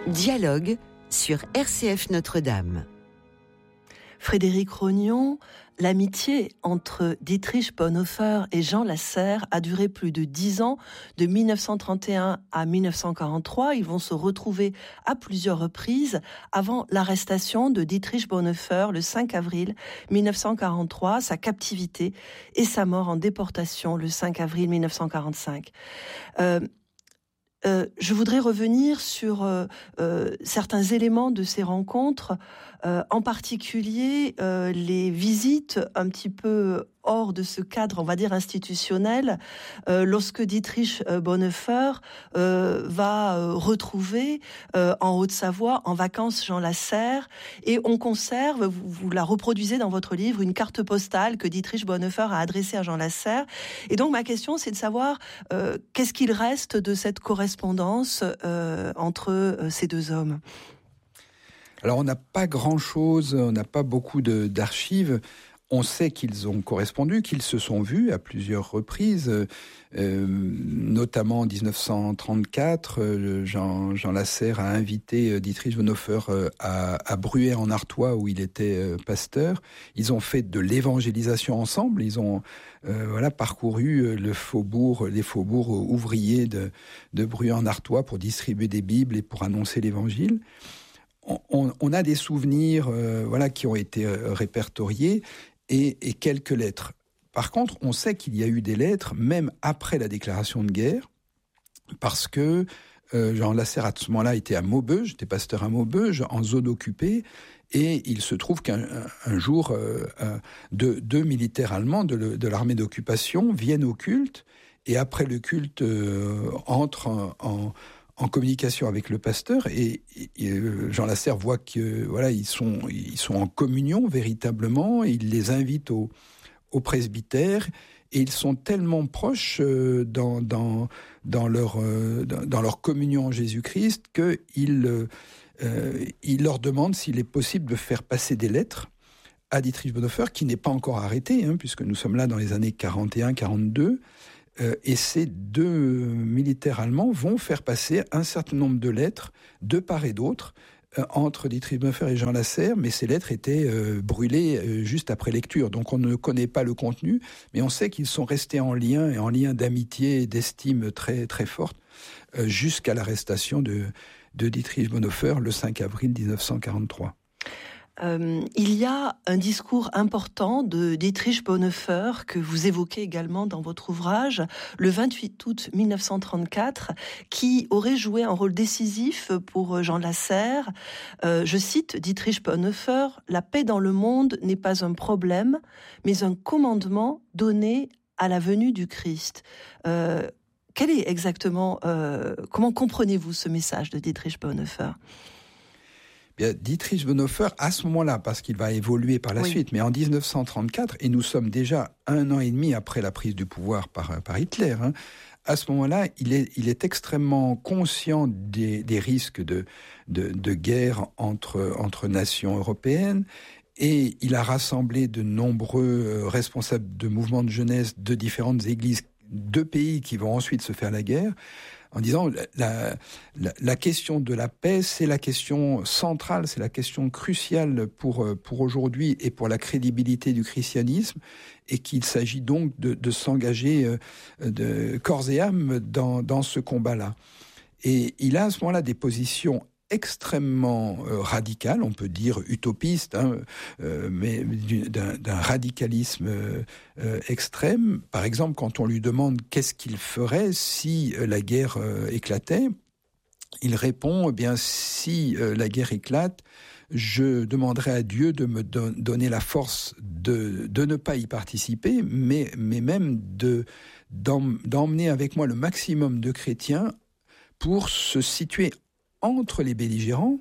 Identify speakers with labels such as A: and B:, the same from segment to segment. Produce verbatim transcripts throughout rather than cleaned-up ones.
A: Dialogue sur R C F Notre-Dame.
B: Frédéric Rognon, l'amitié entre Dietrich Bonhoeffer et Jean Lasserre a duré plus de dix ans, de dix-neuf cent trente et un à dix-neuf cent quarante-trois. Ils vont se retrouver à plusieurs reprises avant l'arrestation de Dietrich Bonhoeffer le cinq avril dix-neuf cent quarante-trois, sa captivité et sa mort en déportation le cinq avril dix-neuf cent quarante-cinq. Euh, Euh, je voudrais revenir sur euh, euh, certains éléments de ces rencontres, euh, en particulier euh, les visites un petit peu hors de ce cadre, on va dire, institutionnel, euh, lorsque Dietrich Bonhoeffer euh, va euh, retrouver euh, en Haute-Savoie, en vacances, Jean Lasserre, et on conserve, vous, vous la reproduisez dans votre livre, une carte postale que Dietrich Bonhoeffer a adressée à Jean Lasserre. Et donc ma question, c'est de savoir euh, qu'est-ce qu'il reste de cette correspondance euh, entre euh, ces deux hommes.
C: Alors on n'a pas grand-chose, on n'a pas beaucoup de, d'archives. On sait qu'ils ont correspondu, qu'ils se sont vus à plusieurs reprises, euh, notamment en dix-neuf cent trente-quatre. Euh, Jean, Jean Lasserre a invité Dietrich Bonhoeffer euh, à, à Bruay-en-Artois, où il était euh, pasteur. Ils ont fait de l'évangélisation ensemble. Ils ont euh, voilà, parcouru le faubourg, les faubourgs ouvriers de, de Bruay-en-Artois pour distribuer des Bibles et pour annoncer l'Évangile. On, on, on a des souvenirs euh, voilà, qui ont été euh, répertoriés. Et, et quelques lettres. Par contre, on sait qu'il y a eu des lettres, même après la déclaration de guerre, parce que euh, Jean Lasserre, à ce moment-là, était à Maubeuge, était pasteur à Maubeuge, en zone occupée, et il se trouve qu'un un, un jour, euh, euh, deux, deux militaires allemands de, le, de l'armée d'occupation viennent au culte, et après le culte, euh, entrent en... en en communication avec le pasteur, et, et Jean Lasserre voit que voilà, ils sont ils sont en communion véritablement, et il les invite au au presbytère, et ils sont tellement proches euh, dans dans dans leur euh, dans leur communion en Jésus-Christ que il euh, il leur demande s'il est possible de faire passer des lettres à Dietrich Bonhoeffer, qui n'est pas encore arrêté, hein, puisque nous sommes là dans les années quarante et un quarante-deux. Euh, et ces deux militaires allemands vont faire passer un certain nombre de lettres de part et d'autre euh, entre Dietrich Bonhoeffer et Jean Lasserre, mais ces lettres étaient euh, brûlées euh, juste après lecture. Donc on ne connaît pas le contenu, mais on sait qu'ils sont restés en lien, et en lien d'amitié et d'estime très, très forte, euh, jusqu'à l'arrestation de, de Dietrich Bonhoeffer le cinq avril dix-neuf cent quarante-trois.
B: Euh, il y a un discours important de Dietrich Bonhoeffer que vous évoquez également dans votre ouvrage, le vingt-huit août dix-neuf cent trente-quatre, qui aurait joué un rôle décisif pour Jean Lasserre. Euh, je cite Dietrich Bonhoeffer, « La paix dans le monde n'est pas un problème, mais un commandement donné à la venue du Christ. Euh, » Quel est exactement, euh, comment comprenez-vous ce message de Dietrich Bonhoeffer ?
C: Bien, Dietrich Bonhoeffer, à ce moment-là, parce qu'il va évoluer par la oui. suite, mais en dix-neuf cent trente-quatre, et nous sommes déjà un an et demi après la prise du pouvoir par, par Hitler, hein, à ce moment-là, il est, il est extrêmement conscient des, des risques de, de, de guerre entre, entre nations européennes, et il a rassemblé de nombreux responsables de mouvements de jeunesse de différentes églises de pays qui vont ensuite se faire la guerre, en disant la, la, la question de la paix, c'est la question centrale, c'est la question cruciale pour, pour aujourd'hui et pour la crédibilité du christianisme, et qu'il s'agit donc de, de s'engager de corps et âme dans, dans ce combat-là. Et il a à ce moment-là des positions extrêmement euh, radical, on peut dire utopiste, hein, euh, mais d'un, d'un radicalisme euh, euh, extrême. Par exemple, quand on lui demande qu'est-ce qu'il ferait si euh, la guerre euh, éclatait, il répond, eh bien, si euh, la guerre éclate, je demanderai à Dieu de me don- donner la force de, de ne pas y participer, mais, mais même de, d'em- d'emmener avec moi le maximum de chrétiens pour se situer entre les belligérants,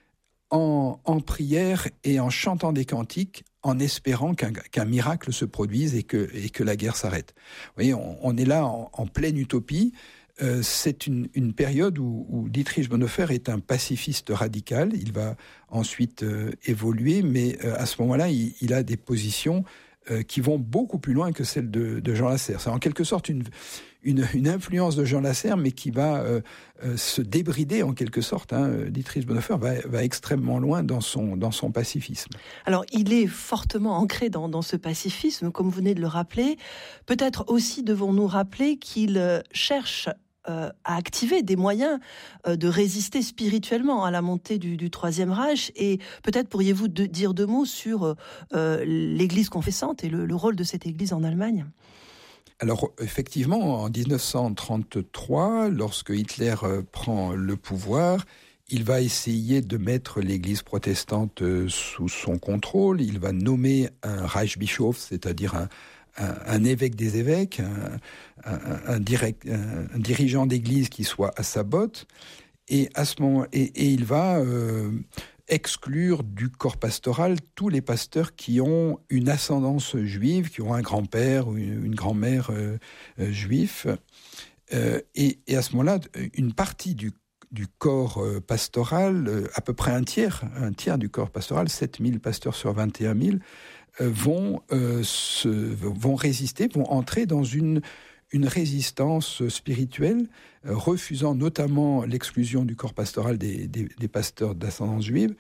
C: en, en prière et en chantant des cantiques, en espérant qu'un, qu'un miracle se produise et que, et que la guerre s'arrête. Vous voyez, on, on est là en, en pleine utopie. Euh, c'est une, une période où, où Dietrich Bonhoeffer est un pacifiste radical. Il va ensuite euh, évoluer, mais euh, à ce moment-là, il, il a des positions euh, qui vont beaucoup plus loin que celles de, de Jean Lasserre. C'est en quelque sorte une, une, une influence de Jean Lasserre, mais qui va euh, euh, se débrider en quelque sorte. Hein. Dietrich Bonhoeffer va, va extrêmement loin dans son, dans son pacifisme.
B: Alors, il est fortement ancré dans, dans ce pacifisme, comme vous venez de le rappeler. Peut-être aussi devons-nous rappeler qu'il cherche Euh, à activer des moyens euh, de résister spirituellement à la montée du, du Troisième Reich. Et peut-être pourriez-vous de, dire deux mots sur euh, l'Église confessante et le, le rôle de cette Église en Allemagne ?
C: Alors, effectivement, en dix-neuf cent trente-trois, lorsque Hitler euh, prend le pouvoir, il va essayer de mettre l'Église protestante euh, sous son contrôle. Il va nommer un Reichsbischof, c'est-à-dire un Un, un évêque des évêques, un, un, un, direct, un, un dirigeant d'église qui soit à sa botte, et à ce moment, et, et il va euh, exclure du corps pastoral tous les pasteurs qui ont une ascendance juive, qui ont un grand-père ou une, une grand-mère euh, euh, juif, euh, et, et à ce moment-là, une partie du du corps euh, pastoral, euh, à peu près un tiers, un tiers du corps pastoral, sept mille pasteurs sur vingt et un mille, euh, vont, euh, se, vont résister, vont entrer dans une, une résistance spirituelle, euh, refusant notamment l'exclusion du corps pastoral des, des, des pasteurs d'ascendance juive,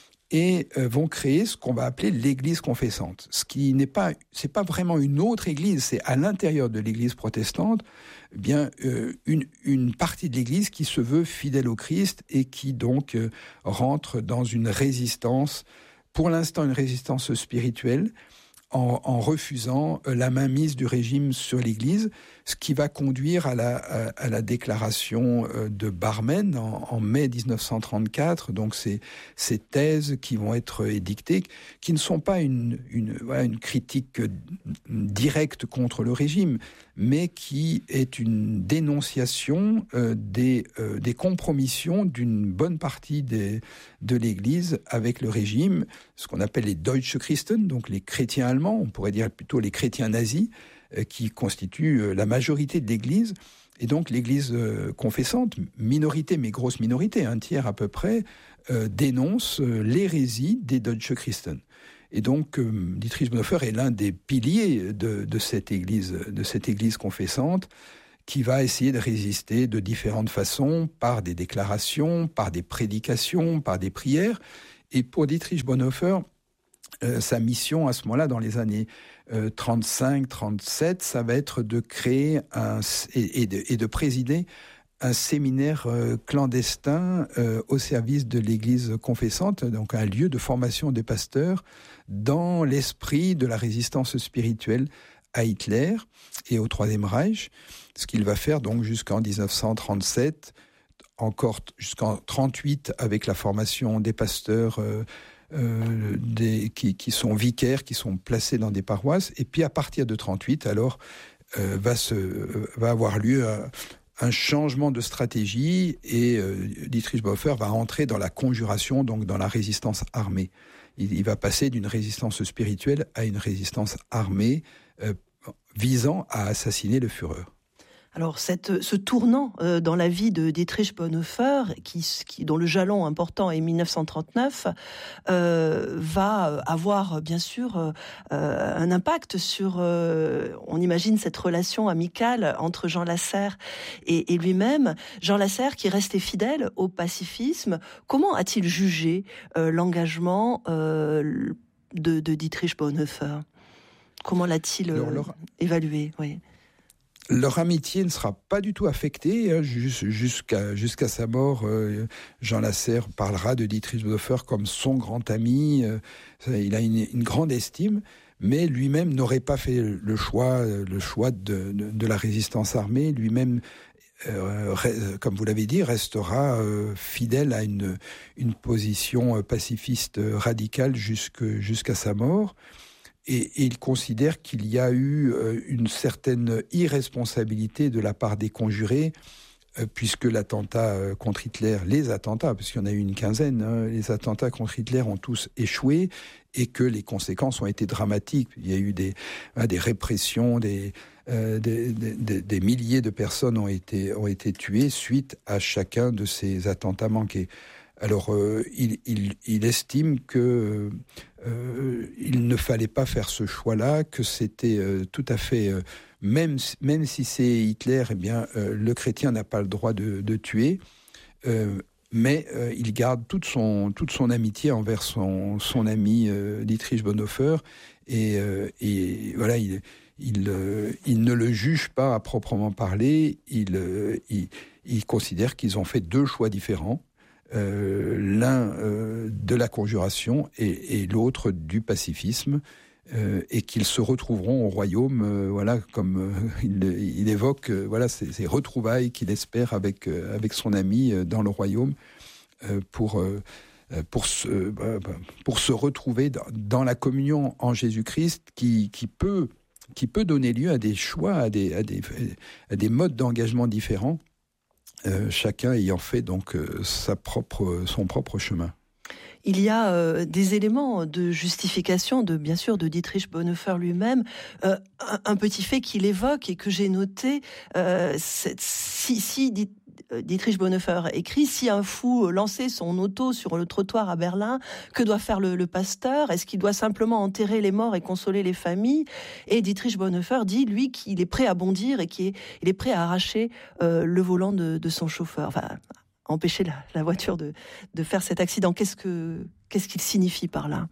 C: et euh, vont créer ce qu'on va appeler l'Église confessante. Ce qui n'est pas, c'est pas vraiment une autre Église, c'est à l'intérieur de l'Église protestante, eh bien euh, une, une partie de l'Église qui se veut fidèle au Christ et qui donc euh, rentre dans une résistance, pour l'instant une résistance spirituelle, en, en refusant la mainmise du régime sur l'Église, ce qui va conduire à la, à, à la déclaration de Barmen en, en mai dix-neuf cent trente-quatre. Donc ces, ces thèses qui vont être édictées, qui ne sont pas une, une, voilà, une critique directe contre le régime, mais qui est une dénonciation euh, des, euh, des compromissions d'une bonne partie des, de l'Église avec le régime, ce qu'on appelle les Deutsche Christen, donc les chrétiens allemands, on pourrait dire plutôt les chrétiens nazis, euh, qui constituent euh, la majorité de l'Église. Et donc l'Église euh, confessante, minorité, mais grosse minorité, un tiers à peu près, euh, dénonce euh, l'hérésie des Deutsche Christen. Et donc, euh, Dietrich Bonhoeffer est l'un des piliers de, de, cette église, de cette église confessante qui va essayer de résister de différentes façons, par des déclarations, par des prédications, par des prières. Et pour Dietrich Bonhoeffer, euh, sa mission à ce moment-là, dans les années euh, trente-cinq trente-sept, ça va être de créer un, et, et, de, et de présider un séminaire euh, clandestin euh, au service de l'Église confessante, donc un lieu de formation des pasteurs dans l'esprit de la résistance spirituelle à Hitler et au Troisième Reich, ce qu'il va faire donc jusqu'en dix-neuf cent trente-sept, encore jusqu'en trente-huit avec la formation des pasteurs euh, euh, des, qui, qui sont vicaires, qui sont placés dans des paroisses, et puis à partir de trente-huit, alors euh, va, se, euh, va avoir lieu un, un changement de stratégie, et euh, Dietrich Bonhoeffer va entrer dans la conjuration, donc dans la résistance armée. Il, il va passer d'une résistance spirituelle à une résistance armée euh, visant à assassiner le Führer.
B: Alors, cette, ce tournant euh, dans la vie de Dietrich Bonhoeffer, qui, qui, dont le jalon important est mille neuf cent trente-neuf, euh, va avoir bien sûr euh, un impact sur, euh, on imagine, cette relation amicale entre Jean Lasserre et, et lui-même. Jean Lasserre, qui restait fidèle au pacifisme, comment a-t-il jugé euh, l'engagement euh, de, de Dietrich Bonhoeffer ? Comment l'a-t-il euh, leur... évalué ? Oui.
C: Leur amitié ne sera pas du tout affectée. Hein, jusqu'à, jusqu'à sa mort, euh, Jean Lasserre parlera de Dietrich Bonhoeffer comme son grand ami. Euh, il a une, une grande estime, mais lui-même n'aurait pas fait le choix, le choix de, de, de la résistance armée. Lui-même, euh, re, comme vous l'avez dit, restera euh, fidèle à une, une position pacifiste radicale jusque, jusqu'à sa mort. Et, et il considère qu'il y a eu euh, une certaine irresponsabilité de la part des conjurés, euh, puisque l'attentat euh, contre Hitler, les attentats, parce qu'il y en a eu une quinzaine, hein, les attentats contre Hitler ont tous échoué, et que les conséquences ont été dramatiques. Il y a eu des, hein, des répressions, des, euh, des, des, des milliers de personnes ont été, ont été tuées suite à chacun de ces attentats manqués. Alors, euh, il, il, il estime que euh, il ne fallait pas faire ce choix-là, que c'était euh, tout à fait, euh, même même si c'est Hitler, eh bien, euh, le chrétien n'a pas le droit de, de tuer, euh, mais euh, il garde toute son toute son amitié envers son son ami euh, Dietrich Bonhoeffer, et, euh, et voilà, il il, euh, il ne le juge pas à proprement parler, il euh, il, il considère qu'ils ont fait deux choix différents. Euh, l'un euh, de la conjuration et, et l'autre du pacifisme, euh, et qu'ils se retrouveront au royaume, euh, voilà, comme euh, il, il évoque, euh, voilà, ces, ces retrouvailles qu'il espère avec euh, avec son ami euh, dans le royaume, euh, pour euh, pour se euh, pour se retrouver dans, dans la communion en Jésus-Christ, qui qui peut qui peut donner lieu à des choix, à des à des à des modes d'engagement différents. Euh, chacun ayant fait donc euh, sa propre, son propre chemin.
B: Il y a euh, des éléments de justification, de bien sûr, de Dietrich Bonhoeffer lui-même. Euh, un, un petit fait qu'il évoque et que j'ai noté, euh, si, si Dietrich Bonhoeffer écrit, si un fou lançait son auto sur le trottoir à Berlin, que doit faire le, le pasteur? Est-ce qu'il doit simplement enterrer les morts et consoler les familles? Et Dietrich Bonhoeffer dit, lui, qu'il est prêt à bondir et qu'il est, il est prêt à arracher euh, le volant de, de son chauffeur. Enfin, empêcher la, la voiture de, de faire cet accident. Qu'est-ce que, qu'est-ce qu'il signifie par là?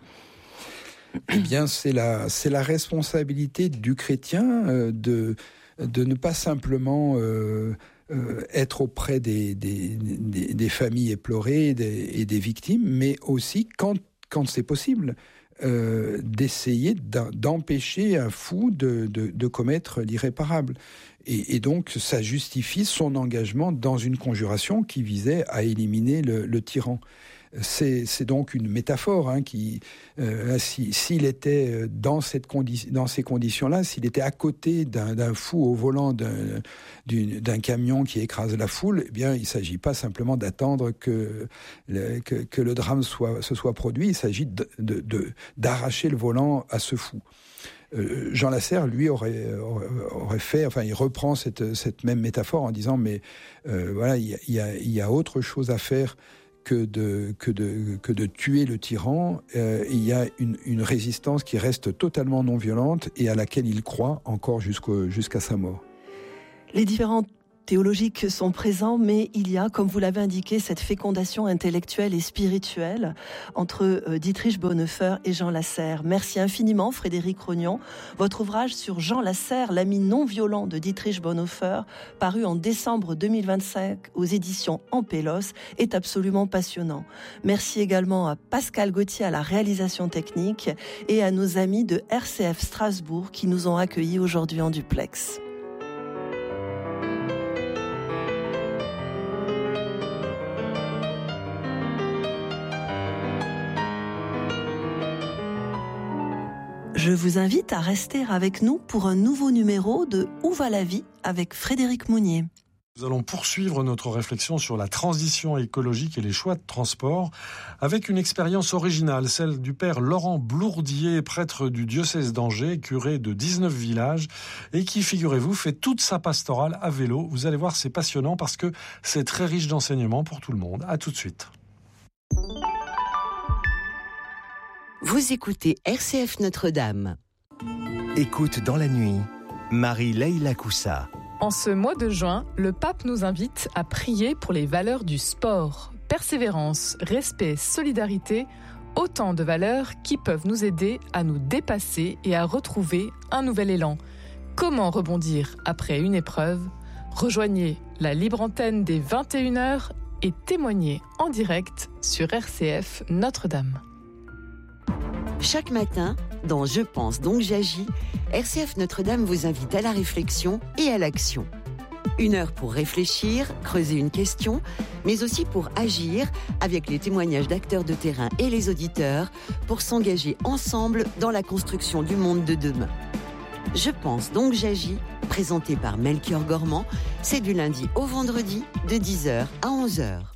C: Eh bien, c'est la, c'est la responsabilité du chrétien euh, de, de ne pas simplement euh, euh, être auprès des, des, des, des familles éplorées et des, et des victimes, mais aussi, quand, quand c'est possible, euh, d'essayer d'empêcher un fou de, de, de commettre l'irréparable. Et, et donc, ça justifie son engagement dans une conjuration qui visait à éliminer le, le tyran. C'est, c'est donc une métaphore, hein, qui, euh, si, s'il était dans, cette condi- dans ces conditions-là, s'il était à côté d'un, d'un fou au volant d'un, d'une, d'un camion qui écrase la foule, eh bien, il ne s'agit pas simplement d'attendre que le, que, que le drame soit, se soit produit, il s'agit de, de, de, d'arracher le volant à ce fou. Euh, Jean Lasserre, lui, aurait, aurait fait, enfin, il reprend cette, cette même métaphore en disant, mais euh, voilà, il y, y, a, il y a autre chose à faire que de, que de, que de tuer le tyran. Euh, il y a une, une résistance qui reste totalement non violente et à laquelle il croit encore jusqu'au, jusqu'à sa mort.
B: Les différentes théologiques sont présents, mais il y a, comme vous l'avez indiqué, cette fécondation intellectuelle et spirituelle entre euh, Dietrich Bonhoeffer et Jean Lasserre. Merci infiniment, Frédéric Rognon. Votre ouvrage sur Jean Lasserre, l'ami non violent de Dietrich Bonhoeffer, paru en décembre deux mille vingt-cinq aux éditions Ampélos, est absolument passionnant. Merci également à Pascal Gauthier à la réalisation technique et à nos amis de R C F Strasbourg qui nous ont accueillis aujourd'hui en duplex. Je vous invite à rester avec nous pour un nouveau numéro de Où va la vie avec Frédéric Mounier.
D: Nous allons poursuivre notre réflexion sur la transition écologique et les choix de transport avec une expérience originale, celle du père Laurent Blourdier, prêtre du diocèse d'Angers, curé de dix-neuf villages et qui, figurez-vous, fait toute sa pastorale à vélo. Vous allez voir, c'est passionnant parce que c'est très riche d'enseignements pour tout le monde. À tout de suite.
A: Vous écoutez R C F Notre-Dame.
E: Écoute dans la nuit, Marie-Leila Coussa.
F: En ce mois de juin, le pape nous invite à prier pour les valeurs du sport. Persévérance, respect, solidarité, autant de valeurs qui peuvent nous aider à nous dépasser et à retrouver un nouvel élan. Comment rebondir après une épreuve? Rejoignez la libre antenne des vingt et une heures et témoignez en direct sur R C F Notre-Dame.
A: Chaque matin, dans Je pense donc j'agis, R C F Notre-Dame vous invite à la réflexion et à l'action. Une heure pour réfléchir, creuser une question, mais aussi pour agir avec les témoignages d'acteurs de terrain et les auditeurs pour s'engager ensemble dans la construction du monde de demain. Je pense donc j'agis, présenté par Melchior Gormand, c'est du lundi au vendredi de dix heures à onze heures.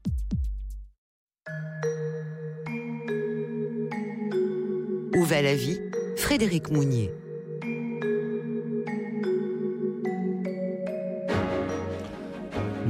A: Où va la vie? Frédéric Mounier.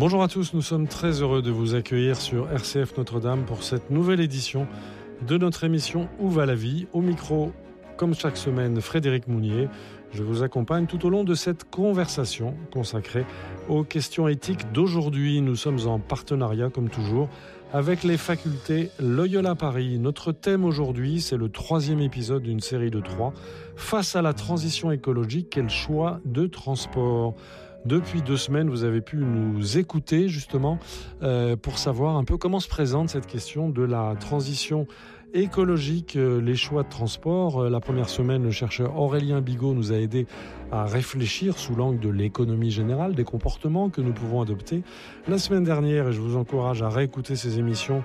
D: Bonjour à tous, nous sommes très heureux de vous accueillir sur R C F Notre-Dame pour cette nouvelle édition de notre émission Où va la vie ? Au micro, comme chaque semaine, Frédéric Mounier. Je vous accompagne tout au long de cette conversation consacrée aux questions éthiques d'aujourd'hui. Nous sommes en partenariat, comme toujours, avec les facultés Loyola Paris. Notre thème aujourd'hui, c'est le troisième épisode d'une série de trois. Face à la transition écologique, quel choix de transport ? Depuis deux semaines, vous avez pu nous écouter justement euh, pour savoir un peu comment se présente cette question de la transition écologique, euh, les choix de transport. Euh, la première semaine, le chercheur Aurélien Bigot nous a aidé à réfléchir sous l'angle de l'économie générale, des comportements que nous pouvons adopter. La semaine dernière, et je vous encourage à réécouter ces émissions,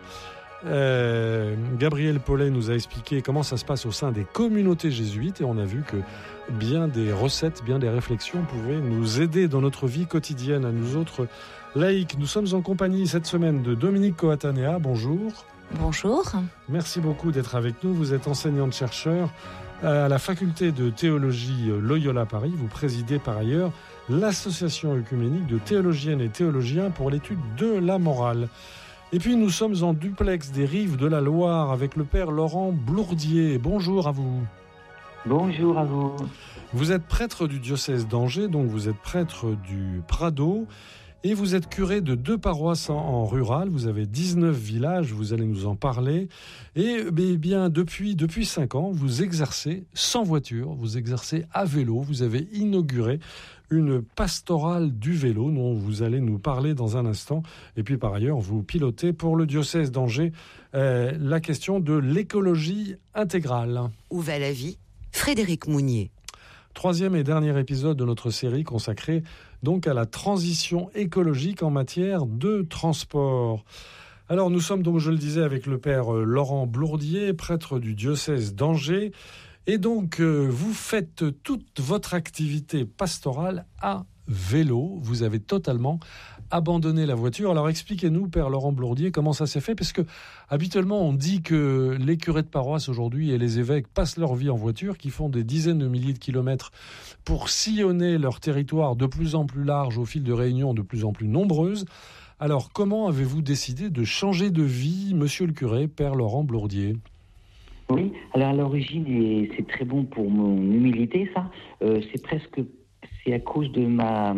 D: Euh, Gabriel Paulet nous a expliqué comment ça se passe au sein des communautés jésuites et on a vu que bien des recettes, bien des réflexions pouvaient nous aider dans notre vie quotidienne à nous autres laïcs. Nous sommes en compagnie cette semaine de Dominique Coatanea. Bonjour.
G: Bonjour.
D: Merci beaucoup d'être avec nous. Vous êtes enseignante-chercheur à la faculté de théologie Loyola Paris. Vous présidez par ailleurs l'association œcuménique de théologiennes et théologiens pour l'étude de la morale. Et puis nous sommes en duplex des rives de la Loire avec le père Laurent Blourdier. Bonjour à vous.
H: Bonjour à vous.
D: Vous êtes prêtre du diocèse d'Angers, donc vous êtes prêtre du Prado et vous êtes curé de deux paroisses en, en rural. Vous avez dix-neuf villages, vous allez nous en parler. Et eh bien depuis, depuis cinq ans, vous exercez sans voiture, vous exercez à vélo. Vous avez inauguré une pastorale du vélo dont vous allez nous parler dans un instant. Et puis par ailleurs, vous pilotez pour le diocèse d'Angers euh, la question de l'écologie intégrale.
A: Où va la vie ? Frédéric Mounier.
D: Troisième et dernier épisode de notre série consacrée donc à la transition écologique en matière de transport. Alors nous sommes donc, je le disais, avec le père Laurent Blourdier, prêtre du diocèse d'Angers. Et donc, euh, vous faites toute votre activité pastorale à vélo. Vous avez totalement abandonné la voiture. Alors, expliquez-nous, père Laurent Blourdier, comment ça s'est fait ? Parce que, habituellement, on dit que les curés de paroisse aujourd'hui et les évêques passent leur vie en voiture, qui font des dizaines de milliers de kilomètres pour sillonner leur territoire de plus en plus large au fil de réunions de plus en plus nombreuses. Alors, comment avez-vous décidé de changer de vie, monsieur le curé, père Laurent Blourdier ?
H: Oui, alors à l'origine, et c'est très bon pour mon humilité, ça, euh, c'est presque, c'est à cause de ma,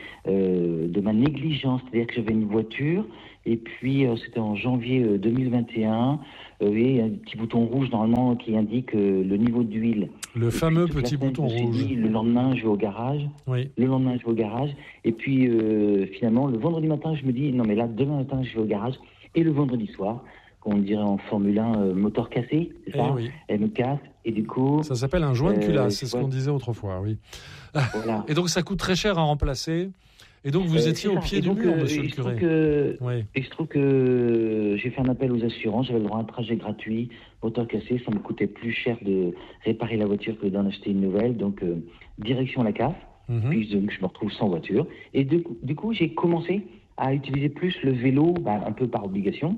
H: euh, de ma négligence, c'est-à-dire que j'avais une voiture, et puis euh, c'était en janvier euh, deux mille vingt et un, euh, et un petit bouton rouge normalement qui indique euh, le niveau d'huile.
D: Le
H: et
D: fameux
H: puis,
D: petit
H: semaine,
D: bouton rouge.
H: Dit, le lendemain, je vais au garage.
D: Oui.
H: Le lendemain, je vais au garage, et puis euh, finalement, le vendredi matin, je me dis, non mais là, demain matin, je vais au garage, et le vendredi soir, on dirait en Formule un, euh, moteur cassé, c'est ça,
D: eh oui.
H: Elle me casse, et du coup...
D: Ça s'appelle un joint de culasse,
H: euh,
D: c'est ce
H: ouais.
D: qu'on disait autrefois, oui.
H: Voilà.
D: Et donc ça coûte très cher à remplacer, et donc vous
H: Euh,
D: étiez
H: c'est
D: au
H: ça.
D: pied
H: Et
D: du
H: donc,
D: mur,
H: euh,
D: monsieur
H: et
D: le
H: je trouve
D: curé.
H: que-
D: Oui.
H: Et je trouve que j'ai fait un appel aux assurances, j'avais le droit à un trajet gratuit, moteur cassé, ça me coûtait plus cher de réparer la voiture que d'en acheter une nouvelle, donc euh, direction la C A F,
D: Mhm.
H: puis donc, je me retrouve sans voiture. Et de- du coup, j'ai commencé à utiliser plus le vélo, bah, un peu par obligation,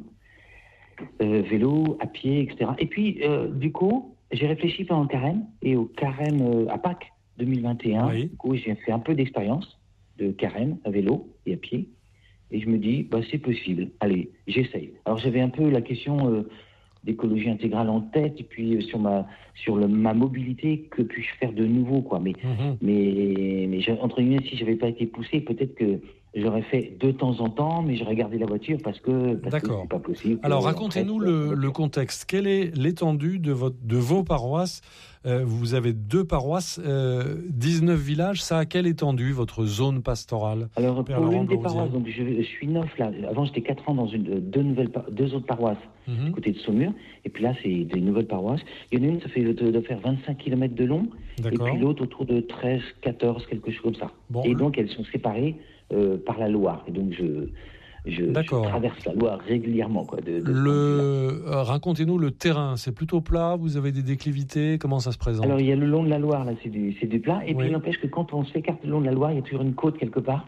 H: euh, vélo, à pied, et cetera. Et puis, euh, du coup, j'ai réfléchi pendant le carême, et au carême euh, à Pâques deux mille vingt et un,
D: Oui.
H: du coup, j'ai fait un peu d'expérience de carême à vélo et à pied. Et je me dis, bah, c'est possible. Allez, j'essaye. Alors, j'avais un peu la question euh, d'écologie intégrale en tête, et puis euh, sur ma sur le, ma mobilité, que puis-je faire de nouveau, quoi. Mais,
D: Mhm.
H: mais, mais j'ai- entre guillemets, si j'avais pas été poussé, peut-être que j'aurais fait de temps en temps, mais j'aurais gardé la voiture parce que parce que
D: D'accord.
H: c'est pas possible.
D: Alors
H: que,
D: racontez-nous
H: en fait,
D: le,
H: euh,
D: le contexte. Quelle est l'étendue de, votre, de vos paroisses ? Euh, Vous avez deux paroisses, euh, dix-neuf villages. Ça a quelle étendue, votre zone pastorale ?
H: Alors,
D: Père
H: pour
D: Laurent
H: l'une des
D: Blourdier.
H: paroisses, donc je, je suis neuf là. Avant, j'étais quatre ans dans une, deux, nouvelles, par- deux autres paroisses,
D: Mhm.
H: du côté de Saumur. Et puis là, c'est des nouvelles paroisses. Il y en a une, ça fait de, de faire vingt-cinq kilomètres de long. Et
D: D'accord.
H: puis l'autre, autour de treize, quatorze, quelque chose comme ça.
D: Bon,
H: et
D: le-
H: donc, elles sont séparées euh, par la Loire. Et donc, je, je, je
D: D'accord.
H: traverse la Loire régulièrement. Quoi, de, de ce point de vue-là.
D: Le... euh, Racontez-nous le terrain. C'est plutôt plat ? Vous avez des déclivités ? Comment ça se présente ?
H: Alors, il y a le long de la Loire, là, c'est du, c'est du plat. Et
D: Oui.
H: puis, il n'empêche que quand on s'écarte le long de la Loire, il y a toujours une côte quelque part.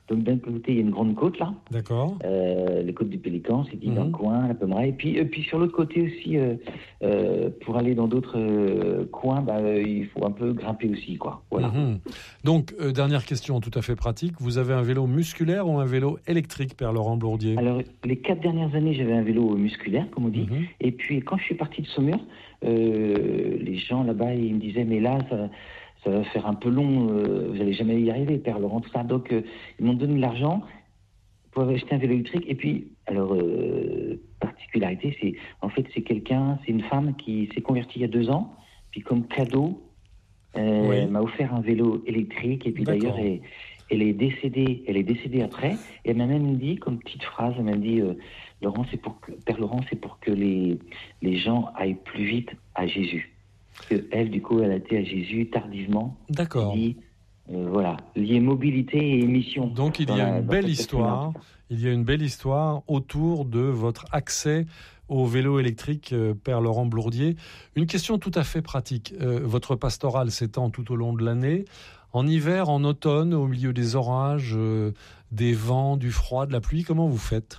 H: Donc d'un côté, il y a une grande côte là,
D: D'accord.
H: euh, les côtes du Pélican, c'est dit
D: Mhm.
H: dans le coin, la Pommeraye. Et puis, et puis sur l'autre côté aussi, euh, euh, pour aller dans d'autres euh, coins, bah, euh, il faut un peu grimper aussi, quoi. Voilà.
D: Mhm. Donc, euh, dernière question tout à fait pratique. Vous avez un vélo musculaire ou un vélo électrique, Père Laurent Blourdier?
H: Alors, les quatre dernières années, j'avais un vélo musculaire, comme on dit.
D: Mhm.
H: Et puis, quand je suis parti de Saumur, euh, les gens là-bas, ils me disaient, mais là, ça, ça va faire un peu long, euh, vous n'allez jamais y arriver, Père Laurent, tout ça. Donc, euh, ils m'ont donné de l'argent pour acheter un vélo électrique. Et puis, alors, euh, particularité, c'est, en fait, c'est quelqu'un, c'est une femme qui s'est convertie il y a deux ans. Puis, comme cadeau, euh,
D: Oui.
H: elle m'a offert un vélo électrique. Et puis,
D: D'accord.
H: d'ailleurs, elle, elle est décédée, elle est décédée après. Et elle m'a même dit, comme petite phrase, elle m'a dit, euh, Laurent, c'est pour que, Père Laurent, c'est pour que les, les gens aillent plus vite à Jésus. Parce que elle, du coup, elle a été à Jésus tardivement.
D: D'accord.
H: Elle dit, euh, voilà, lié mobilité et mission.
D: Donc il y
H: Dans
D: a
H: la-
D: une
H: dans
D: belle
H: cette
D: histoire,
H: personne-là.
D: il y a une belle histoire autour de votre accès au vélo électrique, euh, Père Laurent Blourdier. Une question tout à fait pratique. Euh, votre pastorale s'étend tout au long de l'année. En hiver, en automne, au milieu des orages, euh, des vents, du froid, de la pluie, comment vous faites?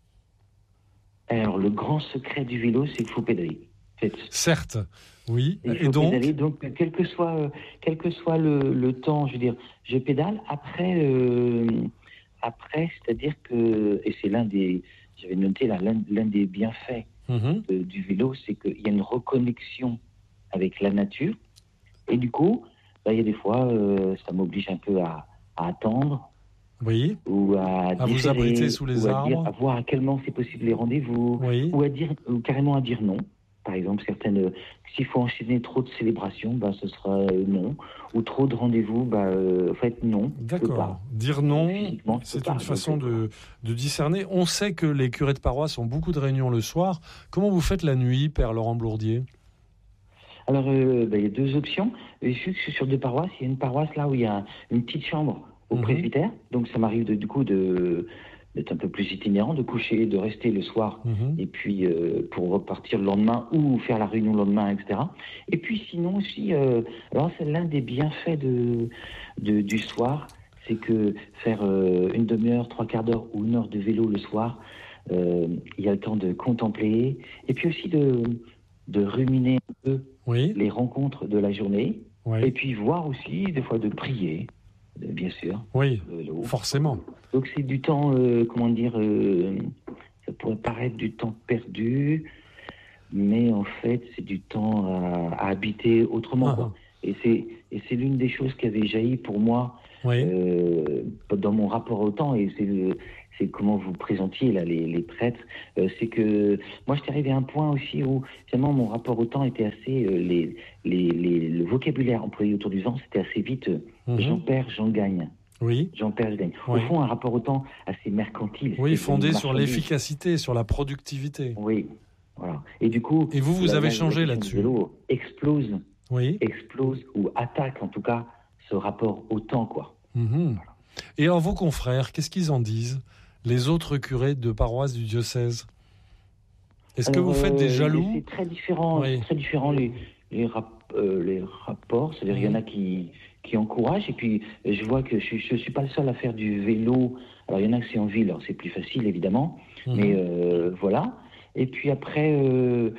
H: Alors, le grand secret du vélo, c'est qu'il faut pédaler. En fait,
D: Certes, oui.
H: il
D: Et
H: faut
D: donc,
H: pédaler, donc quel que soit, euh, quel que soit le, le temps, je veux dire, je pédale. Après, euh, après, c'est-à-dire que, et c'est l'un des, j'avais noté là, l'un, l'un des bienfaits
D: mhm,
H: de- du vélo, c'est qu'il y a une reconnexion avec la nature. Et du coup, bah, il y a des fois, euh, ça m'oblige un peu à, à attendre
D: oui,
H: ou à,
D: À vous
H: différer,
D: abriter sous les
H: ou à, dire-
D: arbres.
H: à voir à quel moment c'est possible les rendez-vous,
D: oui.
H: ou à dire, ou carrément à dire non. Par exemple, certaines, s'il faut enchaîner trop de célébrations, bah, ce sera euh, non. Ou trop de rendez-vous, bah, euh, en fait, non. je peux
D: D'accord.
H: pas.
D: Dire non,
H: Physiquement, je
D: c'est
H: peux pas.
D: une
H: Donc,
D: façon
H: euh,
D: de, de discerner. On sait que les curés de paroisse ont beaucoup de réunions le soir. Comment vous faites la nuit, Père Laurent Blourdier?
H: Alors, euh, bah, il y a deux options. Et je suis sur deux paroisses. Il y a une paroisse là où il y a une petite chambre au
D: Mhm.
H: presbytère. Donc, ça m'arrive de, du coup de, d'être un peu plus itinérant, de coucher, de rester le soir.
D: Mhm.
H: Et puis, euh, pour repartir le lendemain ou faire la réunion le lendemain, et cetera. Et puis, sinon aussi, euh, alors c'est l'un des bienfaits de, de- du soir, c'est que faire euh, une demi-heure, trois quarts d'heure ou une heure de vélo le soir, euh, il y a le temps de contempler. Et puis aussi de, de ruminer un peu
D: Oui,
H: les rencontres de la journée. Et
D: oui,
H: puis voir aussi, des fois, de prier, euh, bien sûr.
D: oui,
H: le vélo.
D: forcément.
H: Donc c'est du temps, euh, comment dire, euh, ça pourrait paraître du temps perdu, mais en fait c'est du temps à, à habiter autrement.
D: Ah,
H: Quoi. Et c'est et c'est l'une des choses qui avait jailli pour moi
D: oui,
H: euh, dans mon rapport au temps, et c'est le- c'est comment vous présentiez là les, les prêtres. Euh, c'est que moi j'étais arrivé à un point aussi où finalement mon rapport au temps était assez euh, les, les, les- le vocabulaire employé autour du vent, c'était assez vite euh,
D: mhm,
H: j'en perds, j'en gagne.
D: oui,
H: J'en perds, je gagne.
D: Oui.
H: Au fond, un rapport au temps assez mercantile.
D: oui,
H: c'est
D: fondé
H: une
D: sur
H: marchandise.
D: l'efficacité, sur la productivité.
H: Oui, voilà. Et du coup,
D: Et vous, vous
H: la-
D: avez
H: la-
D: changé
H: la
D: là-dessus.
H: question du vélo explose,
D: Oui.
H: explose ou attaque en tout cas ce rapport au temps, quoi.
D: Mhm. Et alors vos confrères, qu'est-ce qu'ils en disent? Les autres curés de paroisse du diocèse? Est-ce que
H: Alors,
D: vous faites des
H: euh,
D: jaloux?
H: C'est très différent,
D: Oui.
H: c'est très différent les, les, rap- euh, les rapports. C'est-à-dire il y en a qui, qui encouragent. Et puis je vois que je ne suis pas le seul à faire du vélo. Alors il y en a qui c'est en ville, alors c'est plus facile évidemment.
D: Mhm.
H: Mais euh, voilà. Et puis après, euh,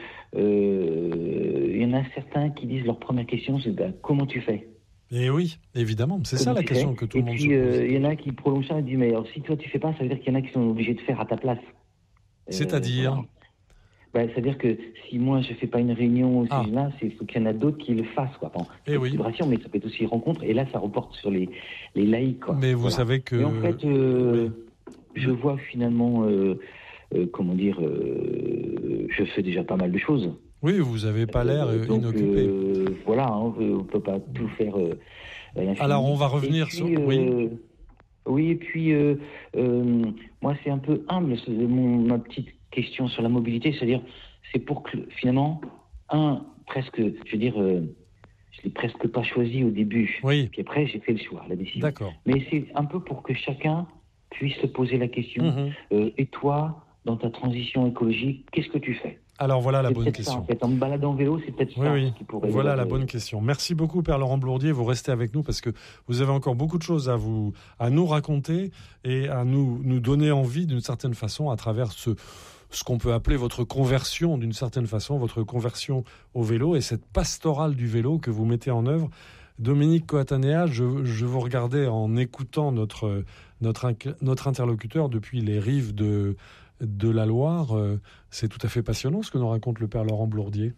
H: euh, il y en a certains qui disent leur première question, c'est bah, comment tu fais?
D: Et oui, évidemment, c'est ça
H: Comment
D: la
H: tu
D: question
H: fais
D: que tout le monde
H: Et
D: se
H: puis
D: pose.
H: euh, il y en a qui prolongent ça et disent mais alors si toi tu fais pas, ça veut dire qu'il y en a qui sont obligés de faire à ta place. Euh,
D: C'est-à-dire?
H: voilà. Bah, c'est-à-dire que si moi je fais pas une réunion aussi
D: Ah.
H: là, c'est faut qu'il y en a d'autres qui le fassent quoi. Bon,
D: Eh oui.
H: célébration, mais ça peut être aussi rencontre. Et là, ça reporte sur les les laïcs quoi.
D: Mais vous
H: Voilà.
D: savez que...
H: Et en fait, euh, je vois finalement, euh, euh, comment dire, euh, je fais déjà pas mal de choses.
D: Oui, vous n'avez pas l'air
H: Euh,
D: euh,
H: donc,
D: inoccupé.
H: euh, voilà, hein, on ne peut pas tout faire euh, à l'infini.
D: Alors, on va revenir
H: Et puis,
D: sur-
H: euh,
D: oui.
H: Oui, et puis, euh, euh, moi, c'est un peu humble, c'est mon, ma petite question sur la mobilité, c'est-à-dire, c'est pour que, finalement, un, presque, je veux dire, euh, je l'ai presque pas choisi au début.
D: Oui,
H: Puis après, j'ai fait le choix, la décision.
D: d'accord.
H: Mais c'est un peu pour que chacun puisse se poser la question,
D: Mhm.
H: euh, et toi, dans ta transition écologique, qu'est-ce que tu fais?
D: Alors voilà la
H: c'est
D: bonne
H: peut-être
D: question.
H: Ça, en fait. En me baladant en vélo, c'est peut-être
D: Oui,
H: ça
D: oui.
H: qui pourrait...
D: Voilà
H: euh,
D: la bonne question. Merci beaucoup, Père Laurent Blourdier. Vous restez avec nous parce que vous avez encore beaucoup de choses à, vous, à nous raconter et à nous, nous donner envie d'une certaine façon à travers ce, ce qu'on peut appeler votre conversion d'une certaine façon, votre conversion au vélo et cette pastorale du vélo que vous mettez en œuvre. Dominique Coatanea, je, je vous regardais en écoutant notre, notre, notre interlocuteur depuis les rives de... de la Loire. C'est tout à fait passionnant ce que nous raconte le Père Laurent Blourdier.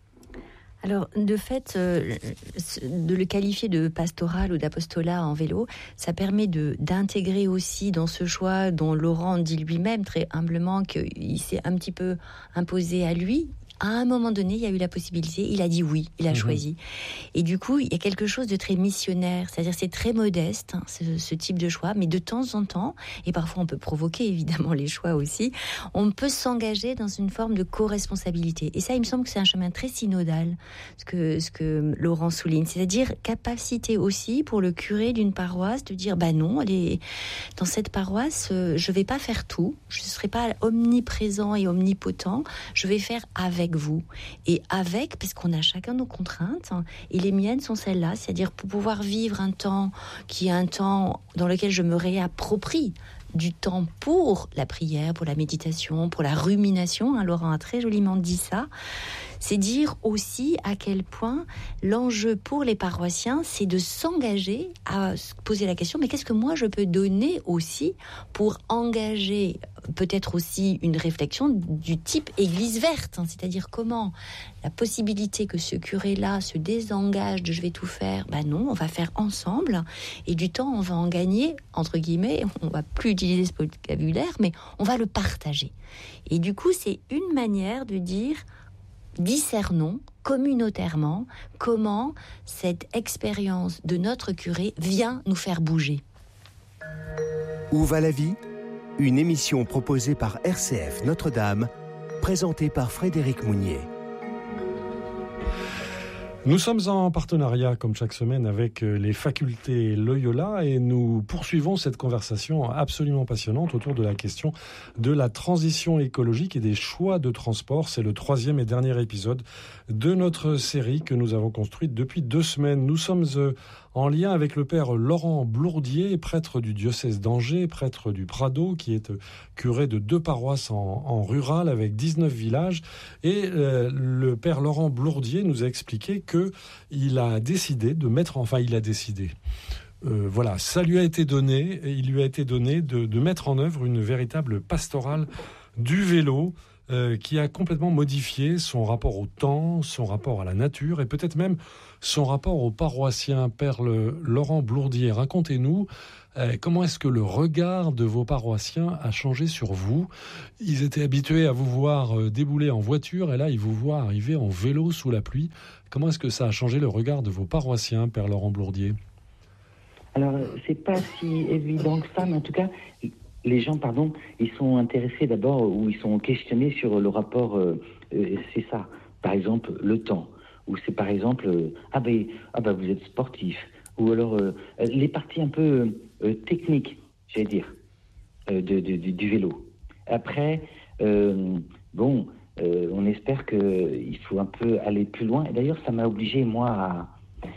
G: Alors, de fait, euh, de le qualifier de pastoral ou d'apostolat en vélo, ça permet de, d'intégrer aussi dans ce choix dont Laurent dit lui-même très humblement qu'il s'est un petit peu imposé à lui. À un moment donné, il y a eu la possibilité, il a dit oui, il a mmh. choisi. Et du coup, il y a quelque chose de très missionnaire, c'est-à-dire c'est très modeste, hein, ce, ce type de choix, mais de temps en temps, et parfois on peut provoquer évidemment les choix aussi, on peut s'engager dans une forme de co-responsabilité. Et ça, il me semble que c'est un chemin très synodal, ce que, ce que Laurent souligne, c'est-à-dire capacité aussi pour le curé d'une paroisse de dire, bah non, allez, dans cette paroisse, je vais pas faire tout, je ne serai pas omniprésent et omnipotent, je vais faire avec vous et avec, parce qu'on a chacun nos contraintes hein, et les miennes sont celles-là, c'est-à-dire pour pouvoir vivre un temps qui est un temps dans lequel je me réapproprie du temps pour la prière, pour la méditation, pour la rumination, hein, Laurent a très joliment dit ça, c'est dire aussi à quel point l'enjeu pour les paroissiens, c'est de s'engager à se poser la question, mais qu'est-ce que moi je peux donner aussi pour engager peut-être aussi une réflexion du type église verte, hein, c'est-à-dire comment la possibilité que ce curé-là se désengage de je vais tout faire, ben non, on va faire ensemble et du temps on va en gagner, entre guillemets, on va plus utiliser ce vocabulaire, mais on va le partager. Et du coup, c'est une manière de dire discernons communautairement comment cette expérience de notre curé vient nous faire bouger.
E: Où va la vie ? Une émission proposée par R C F Notre-Dame, présentée par Frédéric Mounier.
D: Nous sommes en partenariat, comme chaque semaine, avec les facultés Loyola et nous poursuivons cette conversation absolument passionnante autour de la question de la transition écologique et des choix de transport. C'est le troisième et dernier épisode de notre série que nous avons construite depuis deux semaines. Nous sommes en lien avec le père Laurent Blourdier, prêtre du diocèse d'Angers, prêtre du Prado, qui est curé de deux paroisses en, en rural avec dix-neuf villages. Et euh, le père Laurent Blourdier nous a expliqué qu'il a décidé de mettre, enfin il a décidé, euh, voilà, ça lui a été donné, il lui a été donné de, de mettre en œuvre une véritable pastorale du vélo, Euh, qui a complètement modifié son rapport au temps, son rapport à la nature et peut-être même son rapport aux paroissiens. Père le, Laurent Blourdier, racontez-nous euh, comment est-ce que le regard de vos paroissiens a changé sur vous. Ils étaient habitués à vous voir euh, débouler en voiture et là ils vous voient arriver en vélo sous la pluie. Comment est-ce que ça a changé le regard de vos paroissiens, Père Laurent Blourdier ?
H: Alors, c'est pas si évident que ça, mais en tout cas... Les gens, pardon, ils sont intéressés d'abord ou ils sont questionnés sur le rapport, euh, euh, c'est ça, par exemple, le temps. Ou c'est par exemple, euh, ah, ben, ah ben vous êtes sportif. Ou alors euh, les parties un peu euh, techniques, j'allais dire, euh, de, de, de, du vélo. Après, euh, bon, euh, on espère qu'il faut un peu aller plus loin. Et d'ailleurs, ça m'a obligé, moi, à,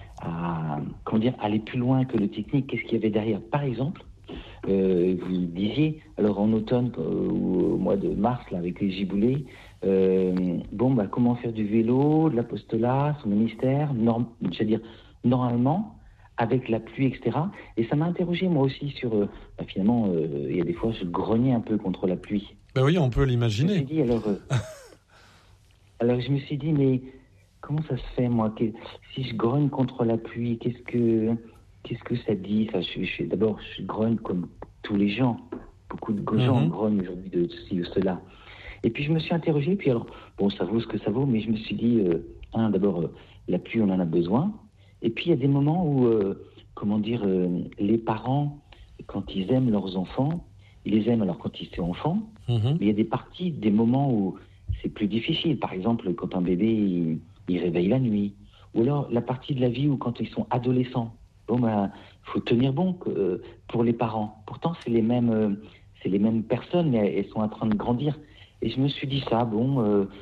H: à comment dire, aller plus loin que le technique. Qu'est-ce qu'il y avait derrière ? Par exemple, Euh, vous disiez, alors en automne euh, ou au mois de mars, là, avec les giboulées, euh, bon, bah, comment faire du vélo, de l'apostolat, son ministère, norm, je veux dire, normalement, avec la pluie, et cetera. Et ça m'a interrogé, moi aussi, sur, euh, bah, finalement, euh, il y a des fois, je grognais un peu contre la pluie.
D: Ben oui, on peut l'imaginer.
H: Je me suis dit, alors, euh, alors, je me suis dit, mais comment ça se fait, moi, que, si je grogne contre la pluie, qu'est-ce que... Qu'est-ce que ça dit ça, je, je, D'abord, je grogne comme tous les gens. Beaucoup de gens mmh. grognent aujourd'hui de ceci ou cela. Et puis, je me suis interrogé. Puis alors, bon, ça vaut ce que ça vaut, mais je me suis dit, euh, hein, d'abord, euh, la pluie, on en a besoin. Et puis, il y a des moments où, euh, comment dire, euh, les parents, quand ils aiment leurs enfants, ils les aiment alors quand ils sont enfants. Mmh. Mais il y a des parties, des moments où c'est plus difficile. Par exemple, quand un bébé, il, il réveille la nuit. Ou alors, la partie de la vie où quand ils sont adolescents. Bon, ben, faut tenir bon euh, pour les parents. Pourtant, c'est les mêmes, euh, c'est les mêmes personnes, mais elles sont en train de grandir. Et je me suis dit ça, bon, euh,